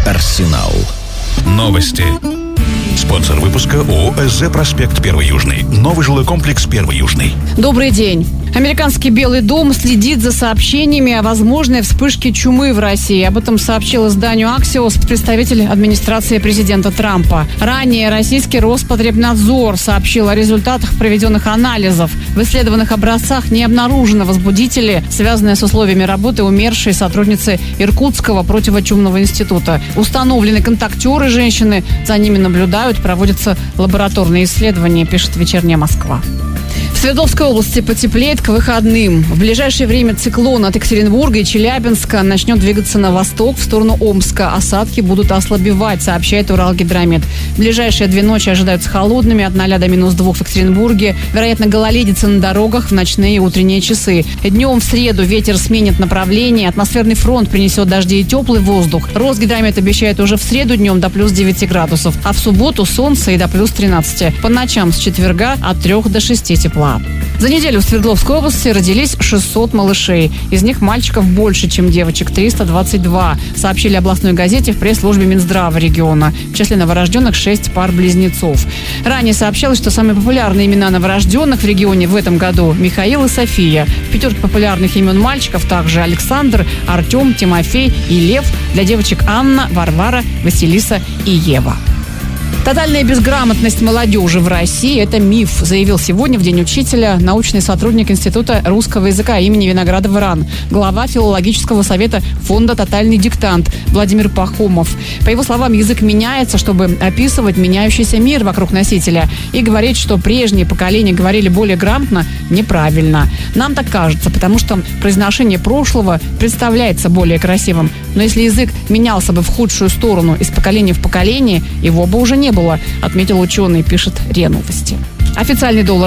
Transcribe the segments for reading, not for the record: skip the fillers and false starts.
Арсенал. Новости. Спонсор выпуска ООО «СЗ Проспект 1 Южный». Новый жилой комплекс 1 Южный. Добрый день. Американский Белый дом следит за сообщениями о возможной вспышке чумы в России. Об этом сообщил изданию Axios представитель администрации президента Трампа. Ранее российский Роспотребнадзор сообщил о результатах проведенных анализов. В исследованных образцах не обнаружено возбудители, связанные с условиями работы умершей сотрудницы Иркутского противочумного института. Установлены контактеры женщины, за ними наблюдают, проводятся лабораторные исследования, пишет «Вечерняя Москва». В Свердловской области потеплеет к выходным. В ближайшее время циклон от Екатеринбурга и Челябинска начнет двигаться на восток, в сторону Омска. Осадки будут ослабевать, сообщает Уралгидромет. В ближайшие 2 ночи ожидаются холодными, от 0 до -2 в Екатеринбурге. Вероятно, гололедица на дорогах в ночные и утренние часы. Днем в среду ветер сменит направление, атмосферный фронт принесет дожди и теплый воздух. Росгидромет обещает уже в среду днем до плюс 9 градусов, а в субботу солнце и до плюс 13. По ночам с четверга от 3 до 6 тепла. За неделю в Свердловской области родились 600 малышей. Из них мальчиков больше, чем девочек, 322. Сообщили областной газете в пресс-службе Минздрава региона. В числе новорожденных 6 пар близнецов. Ранее сообщалось, что самые популярные имена новорожденных в регионе в этом году – Михаил и София. В пятерке популярных имен мальчиков также Александр, Артем, Тимофей и Лев. Для девочек Анна, Варвара, Василиса и Ева. Тотальная безграмотность молодежи в России – это миф, заявил сегодня в День учителя научный сотрудник Института русского языка имени Виноградова РАН, глава филологического совета фонда «Тотальный диктант» Владимир Пахомов. По его словам, язык меняется, чтобы описывать меняющийся мир вокруг носителя. И говорить, что прежние поколения говорили более грамотно, неправильно. Нам так кажется, потому что произношение прошлого представляется более красивым. Но если язык менялся бы в худшую сторону из поколения в поколение, его бы уже не было, отметил ученый, пишет РИА Новости. Официальный доллар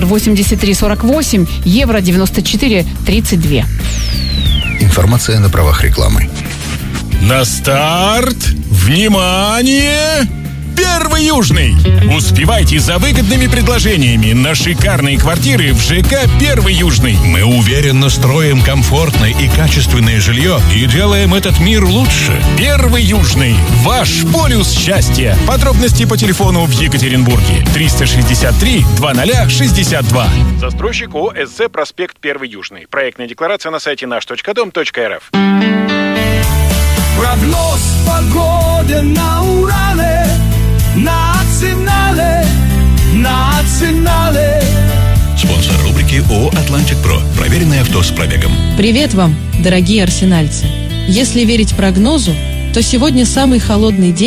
83.48, евро 94.32. Информация на правах рекламы. На старт! Внимание! 1 Южный! Успевайте за выгодными предложениями на шикарные квартиры в ЖК 1 Южный. Мы уверенно строим комфортное и качественное жилье и делаем этот мир лучше. 1 Южный. Ваш полюс счастья. Подробности по телефону в Екатеринбурге. 363-2062. Застройщик ООО «СЗ Проспект 1 Южный». Проектная декларация на сайте наш.дом.рф. Прогноз погоды на Урале. Национале. Спонсор рубрики ООО «Атлантик Про». Проверенное авто с пробегом. Привет вам, дорогие арсенальцы. Если верить прогнозу, то сегодня самый холодный день